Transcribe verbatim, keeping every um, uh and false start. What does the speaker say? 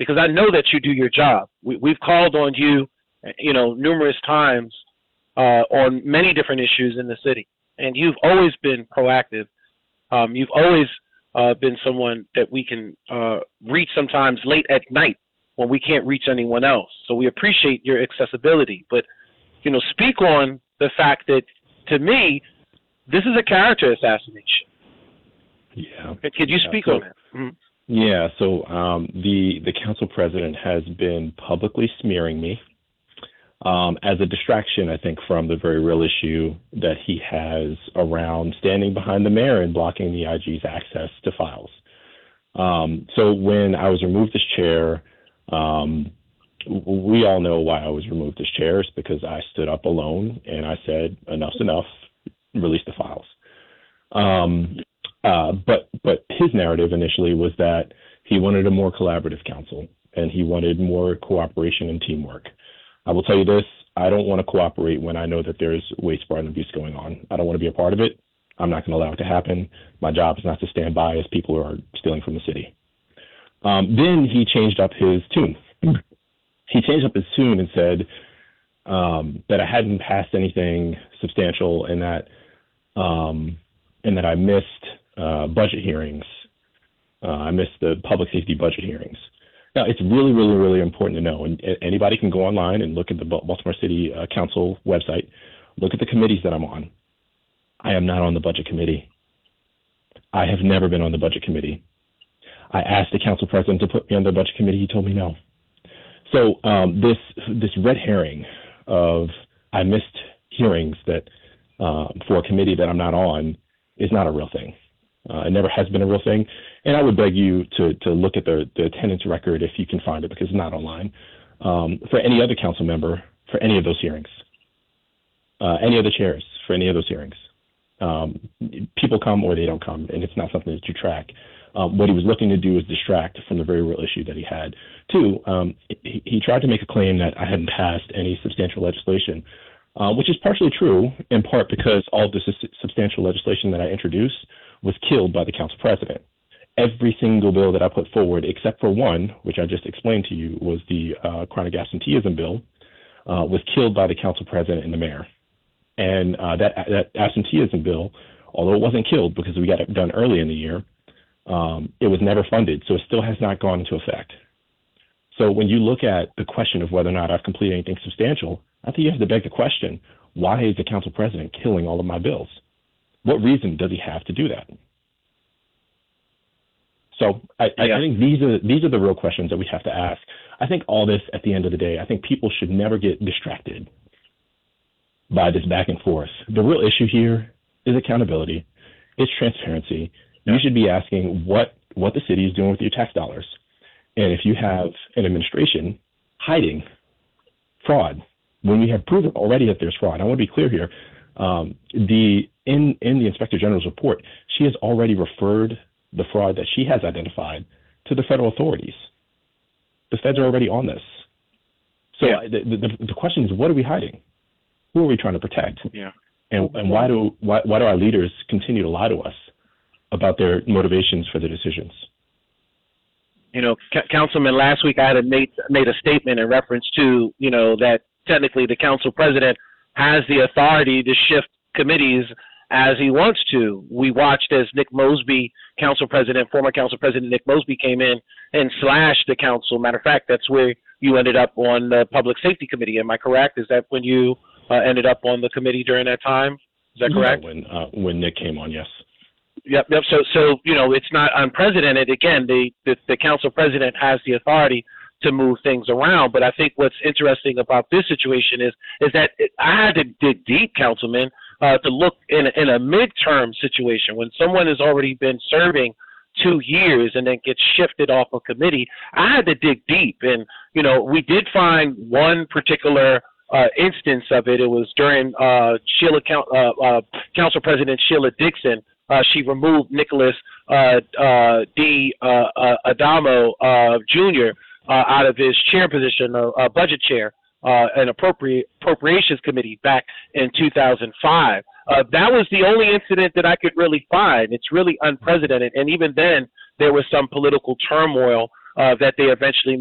because I know that you do your job. We, we've called on you, you know, numerous times uh, on many different issues in the city, and you've always been proactive. Um, you've always uh, been someone that we can uh, reach sometimes late at night when we can't reach anyone else. So we appreciate your accessibility. But, you know, speak on the fact that, to me, this is a character assassination. Yeah. Could you speak yeah, so, on that? Mm-hmm. Yeah. So um, the the council president has been publicly smearing me um, as a distraction, I think, from the very real issue that he has around standing behind the mayor and blocking the I G's access to files. Um, so when I was removed as chair, um, we all know why I was removed as chair. It's because I stood up alone and I said, enough's enough, release the files. Um, uh, but but his narrative initially was that he wanted a more collaborative council and he wanted more cooperation and teamwork. I will tell you this, I don't want to cooperate when I know that there's waste, fraud, and abuse going on. I don't want to be a part of it. I'm not going to allow it to happen. My job is not to stand by as people are stealing from the city. Um, then he changed up his tune. He changed up his tune and said um, that I hadn't passed anything substantial and that um, and that I missed uh, budget hearings. Uh, I missed the public safety budget hearings. Now, it's really, really, really important to know, and anybody can go online and look at the Baltimore City uh, Council website, look at the committees that I'm on. I am not on the budget committee. I have never been on the budget committee. I asked the council president to put me on the budget committee. He told me no. So um, this this red herring of I missed hearings that uh, for a committee that I'm not on is not a real thing. Uh, it never has been a real thing. And I would beg you to to look at the, the attendance record if you can find it, because it's not online, um, for any other council member for any of those hearings, uh, any other chairs for any of those hearings. Um, people come or they don't come, and it's not something that you track. Um, what he was looking to do is distract from the very real issue that he had. Two, um, he, he tried to make a claim that I hadn't passed any substantial legislation, uh, which is partially true, in part because all of the su- substantial legislation that I introduced was killed by the council president. Every single bill that I put forward, except for one, which I just explained to you, was the uh, chronic absenteeism bill, uh, was killed by the council president and the mayor. And uh, that, that absenteeism bill, although it wasn't killed because we got it done early in the year, um, it was never funded, so it still has not gone into effect. So when you look at the question of whether or not I've completed anything substantial, I think you have to beg the question, why is the council president killing all of my bills? What reason does he have to do that? So I, yeah. I think these are these are the real questions that we have to ask. I think all this, at the end of the day, I think people should never get distracted by this back and forth. The real issue here is accountability. It's transparency. Yeah. You should be asking what, what the city is doing with your tax dollars. And if you have an administration hiding fraud, when we have proven already that there's fraud, I want to be clear here, um, the in, in the Inspector General's report, she has already referred the fraud that she has identified to the federal authorities. The feds are already on this. So yeah. the, the, the question is, what are we hiding? Who are we trying to protect? Yeah. And, and why do why, why do our leaders continue to lie to us about their motivations for their decisions? You know, C- Councilman, last week I had a made, made a statement in reference to, you know, that technically the council president has the authority to shift committees as he wants to. We watched as Nick Mosby, council president, former council president Nick Mosby, came in and slashed the council. Matter of fact, that's where you ended up on the public safety committee. Am I correct? Is that when you uh, ended up on the committee during that time? Is that correct? Yeah, when uh, when Nick came on, yes. Yep, yep. So, so you know, it's not unprecedented. Again, the, the, the council president has the authority to move things around. But I think what's interesting about this situation is is that it, I had to dig deep, Councilman, uh, to look in a, in a midterm situation when someone has already been serving two years and then gets shifted off a committee. I had to dig deep, and you know, we did find one particular uh, instance of it. It was during uh, Sheila, uh, uh, Council President Sheila Dixon. Uh, she removed Nicholas uh, uh, D. Uh, uh, Adamo uh, Junior Uh, out of his chair position, uh, uh, budget chair, uh, an appropriate appropriations committee back in two thousand five. Uh, that was the only incident that I could really find. It's really unprecedented. And even then, there was some political turmoil uh, that they eventually